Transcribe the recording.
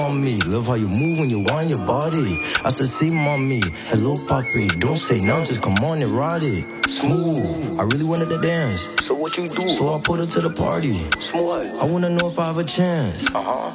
on me. Love how you move when you wind your body. I said, see, mommy, hello, papi. Don't say nothing, just come on and ride it. Smooth, I really wanted to dance. So what you do? So I put her to the party. Smart. I wanna know if I have a chance.